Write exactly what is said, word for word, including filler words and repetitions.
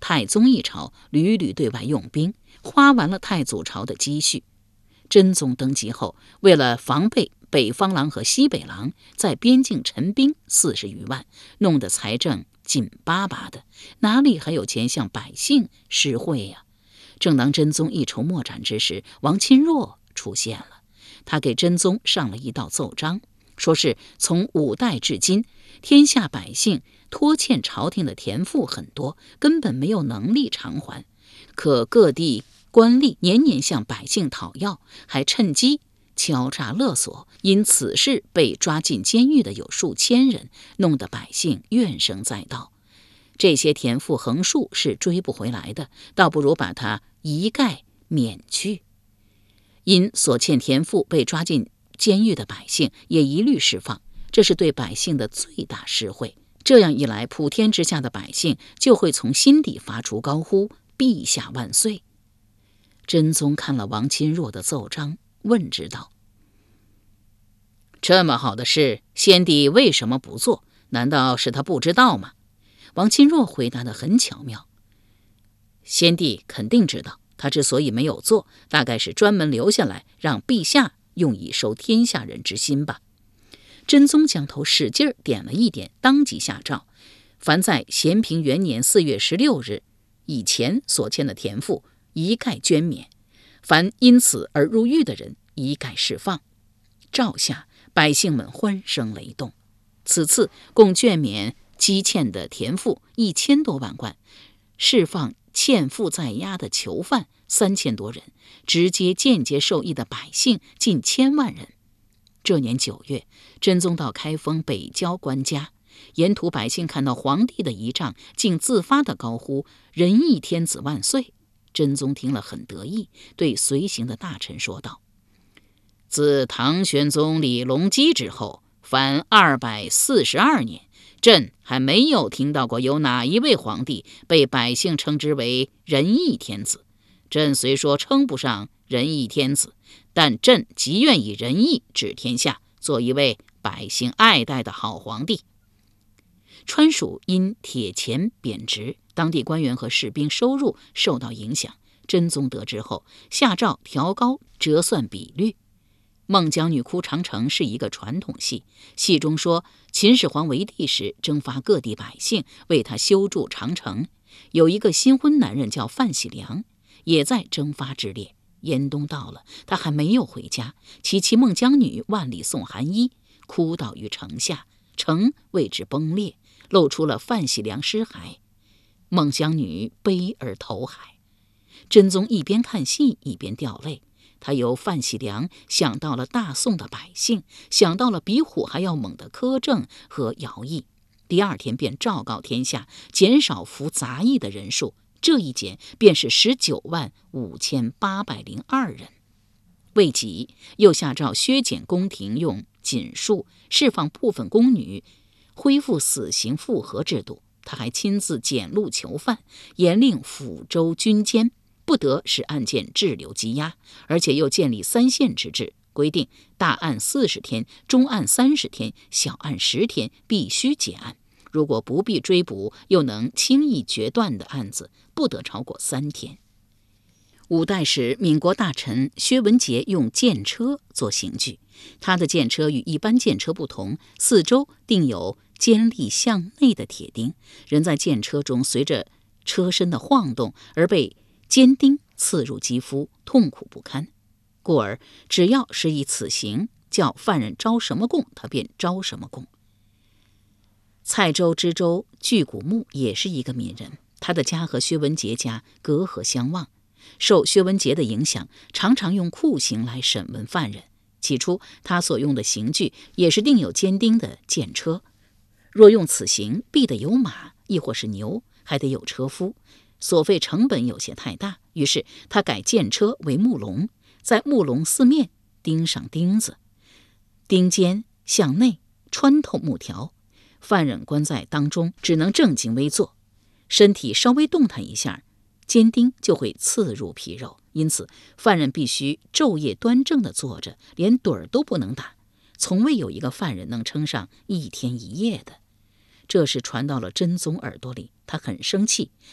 太宗一朝屡屡对外用兵，花完了太祖朝的积蓄。真宗登基后，为了防备北方狼和西北狼，在边境陈兵四十余万，弄得财政紧巴巴的，哪里还有钱向百姓施惠呀？正当真宗一筹莫展之时，王钦若出现了。他给真宗上了一道奏章，说是从五代至今，天下百姓拖欠朝廷的田赋很多，根本没有能力偿还，可各地官吏年年向百姓讨要，还趁机敲诈勒索，因此事被抓进监狱的有数千人，弄得百姓怨声载道。这些田赋横竖是追不回来的，倒不如把它一概免去。因所欠田赋被抓进监狱的百姓也一律释放，这是对百姓的最大施惠。这样一来，普天之下的百姓就会从心底发出高呼陛下万岁。真宗看了王钦若的奏章，问之道：这么好的事，先帝为什么不做？难道是他不知道吗？王钦若回答得很巧妙：先帝肯定知道，他之所以没有做，大概是专门留下来让陛下用以收天下人之心吧。真宗将头使劲点了一点，当即下诏：凡在咸平元年四月十六日以前所欠的田赋，一概捐免；凡因此而入狱的人，一概释放。诏下，百姓们欢声雷动。此次共捐免积欠的田赋一千多万贯，释放欠赋在押的囚犯三千多人，直接间接受益的百姓近千万人。这年九月，真宗到开封北郊官家，沿途百姓看到皇帝的仪仗，竟自发地高呼仁义天子万岁。真宗听了很得意，对随行的大臣说道：自唐玄宗李隆基之后，凡二百四十二年，朕还没有听到过有哪一位皇帝被百姓称之为仁义天子。朕虽说称不上仁义天子，但朕极愿以仁义治天下，做一位百姓爱戴的好皇帝。川蜀因铁钱贬值，当地官员和士兵收入受到影响。真宗得知后，下诏调高折算比率。孟姜女哭长城是一个传统戏，戏中说秦始皇为帝时征发各地百姓为他修筑长城，有一个新婚男人叫范喜良，也在征发之列。严冬到了，他还没有回家，其妻孟姜女万里送寒衣，哭倒于城下，城为之崩裂，露出了范喜良尸骸。孟姜女悲而投海。真宗一边看戏一边掉泪，他由范喜良想到了大宋的百姓，想到了比虎还要猛的苛政和徭役。第二天便昭告天下，减少服杂役的人数，这一减便是十九万五千八百零二人。未及，又下诏削减宫廷用锦数，释放部分宫女，恢复死刑复核制度。他还亲自检录囚犯，严令抚州军监不得使案件滞留积压，而且又建立三线之制，规定大案四十天，中案三十天，小案十天必须结案。如果不必追捕又能轻易决断的案子，不得超过三天。五代时，闽国大臣薛文杰用箭车做刑具，他的箭车与一般箭车不同，四周钉有尖利向内的铁钉，人在箭车中随着车身的晃动而被尖钉刺入肌肤，痛苦不堪。故而只要施以此刑，叫犯人招什么供，他便招什么供。蔡州知州巨骨木也是一个闽人，他的家和薛文杰家隔河相望，受薛文杰的影响，常常用酷刑来审问犯人。起初他所用的刑具也是钉有尖钉的箭车，若用此刑，必得有马，亦或是牛，还得有车夫，所费成本有些太大，于是他改箭车为木笼，在木笼四面钉上钉子，钉尖向内穿透木条，犯人关在当中，只能正襟危坐，身体稍微动弹一下，尖钉就会刺入皮肉，因此犯人必须昼夜端正地坐着，连盹儿都不能打，从未有一个犯人能撑上一天一夜的。这事传到了真宗耳朵里，他很生气，